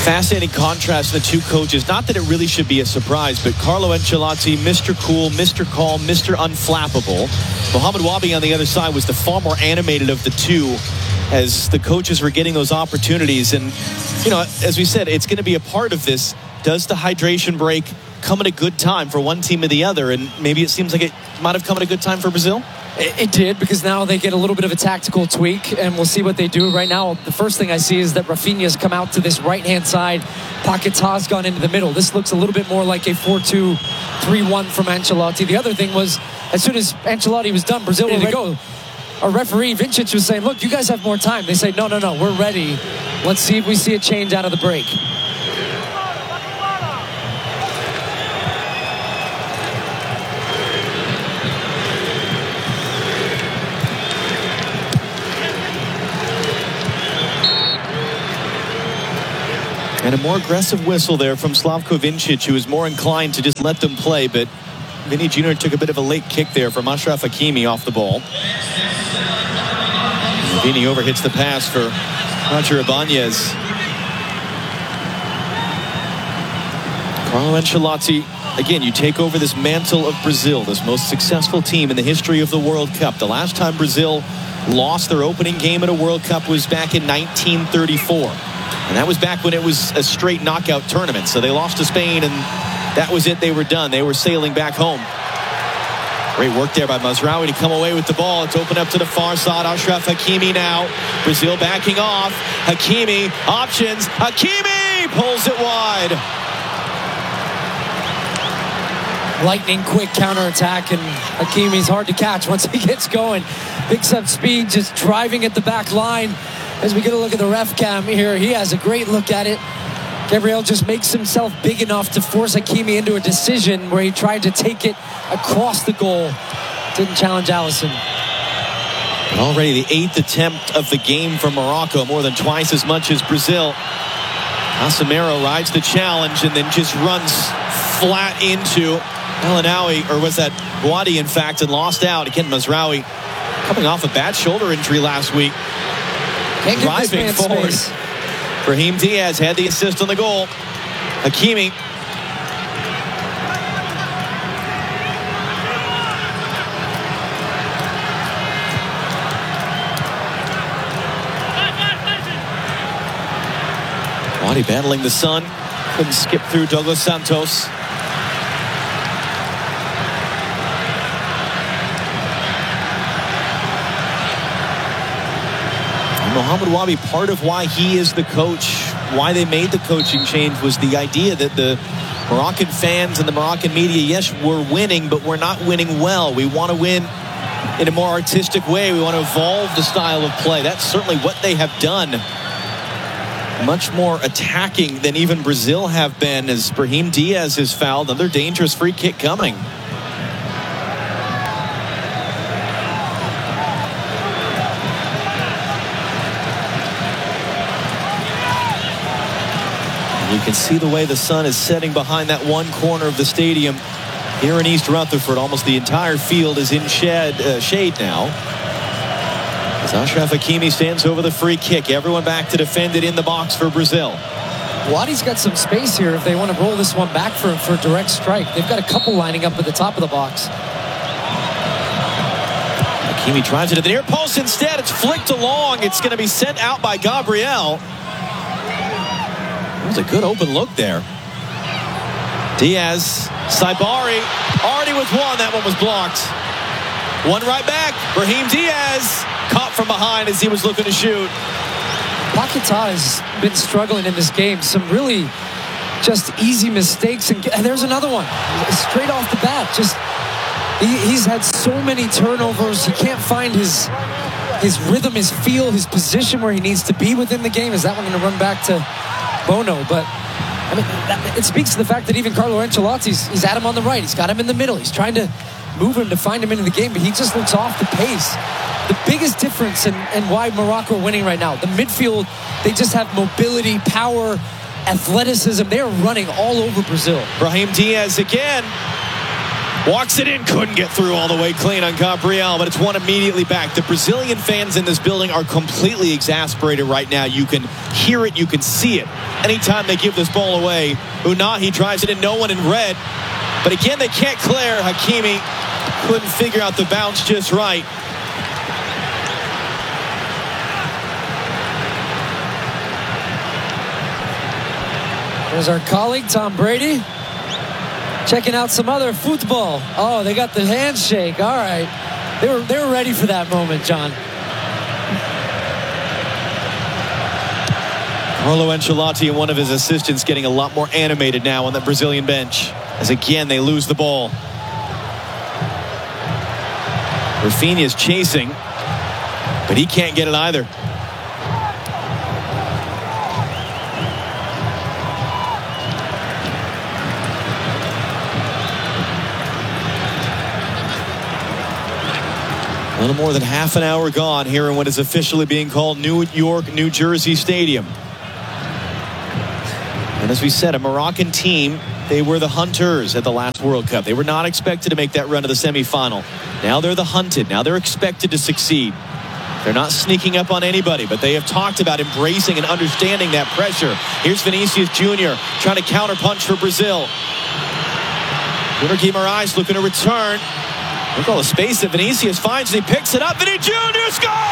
Fascinating contrast in the two coaches. Not that it really should be a surprise, but Carlo Ancelotti, Mr. Cool, Mr. Calm, Mr. Unflappable. Mohamed Wabi on the other side was the far more animated of the two as the coaches were getting those opportunities. And, you know, as we said, it's going to be a part of this. Does the hydration break come at a good time for one team or the other? And maybe it seems like it might have come at a good time for Brazil. It did, because now they get a little bit of a tactical tweak, and we'll see what they do. Right now, the first thing I see is that Rafinha's come out to this right-hand side. Paquetà's gone into the middle. This looks a little bit more like a 4-2-3-1 from Ancelotti. The other thing was, as soon as Ancelotti was done, Brazil ready to go. Our referee, Vincic, was saying, look, you guys have more time. They say, no, we're ready. Let's see if we see a change out of the break. And a more aggressive whistle there from Slavko Vincic, who was more inclined to just let them play. But Vinny Jr. took a bit of a late kick there from Achraf Hakimi off the ball. Vinny overhits the pass for Roger Ibanez. Carlo Ancelotti, again, you take over this mantle of Brazil, this most successful team in the history of the World Cup. The last time Brazil lost their opening game at a World Cup was back in 1934. And that was back when it was a straight knockout tournament. So they lost to Spain, and that was it. They were done. They were sailing back home. Great work there by Mazraoui to come away with the ball. It's open up to the far side. Achraf Hakimi now. Brazil backing off. Hakimi, options. Hakimi pulls it wide. Lightning quick counterattack, and Hakimi's hard to catch once he gets going. Picks up speed, just driving at the back line. As we get a look at the ref cam here, he has a great look at it. Gabriel just makes himself big enough to force Hakimi into a decision where he tried to take it across the goal. Didn't challenge Alisson. And already the 8th attempt of the game for Morocco, more than twice as much as Brazil. Casemiro rides the challenge and then just runs flat into El-Ainaoui, or was that Boadi, in fact, and lost out. Again, Mazraoui coming off a bad shoulder injury last week. Driving forward. Space. Brahim Diaz had the assist on the goal. Hakimi. Boadi battling the sun. Couldn't skip through Douglas Santos. Mohamed Wabi, part of why he is the coach, why they made the coaching change, was the idea that the Moroccan fans and the Moroccan media, yes, we're winning, but we're not winning well. We want to win in a more artistic way. We want to evolve the style of play. That's certainly what they have done. Much more attacking than even Brazil have been, as Brahim Diaz has fouled. Another dangerous free kick coming. You can see the way the sun is setting behind that one corner of the stadium here in East Rutherford. Almost the entire field is in shade now. As Achraf Hakimi stands over the free kick. Everyone back to defend it in the box for Brazil. Wadi's got some space here if they want to roll this one back for a direct strike. They've got a couple lining up at the top of the box. Hakimi drives it to the near post instead. It's flicked along. It's going to be sent out by Gabriel. That was a good open look there. Diaz, Saibari, already with one. That one was blocked. One right back. Brahim Diaz caught from behind as he was looking to shoot. Paquetá has been struggling in this game. Some really just easy mistakes. And there's another one. Straight off the bat. Just he's had so many turnovers. He can't find his rhythm, his feel, his position where he needs to be within the game. Is that one going to run back to Bono? But I mean, it speaks to the fact that even Carlo Ancelotti's, he's at him on the right. He's got him in the middle. He's trying to move him to find him into the game, but he just looks off the pace. The biggest difference and why Morocco are winning right now, the midfield, they just have mobility, power, athleticism. They are running all over Brazil. Brahim Diaz again. Walks it in, couldn't get through all the way clean on Gabriel, but it's one immediately back. The Brazilian fans in this building are completely exasperated right now. You can hear it, you can see it. Anytime they give this ball away, Unahi drives it in, no one in red. But again, they can't clear. Hakimi couldn't figure out the bounce just right. There's our colleague, Tom Brady, checking out some other football. Oh, they got the handshake. All right. They were ready for that moment, John. Carlo Ancelotti and one of his assistants getting a lot more animated now on the Brazilian bench. As again, they lose the ball. Rafinha's chasing, but he can't get it either. A little more than half an hour gone here in what is officially being called New York, New Jersey Stadium. And as we said, a Moroccan team, they were the hunters at the last World Cup. They were not expected to make that run to the semifinal. Now they're the hunted. Now they're expected to succeed. They're not sneaking up on anybody, but they have talked about embracing and understanding that pressure. Here's Vinicius Jr. trying to counterpunch for Brazil. Gunnar Guimarães looking to return. Look at all the space that Vinicius finds, and he picks it up, and he Jr. scores!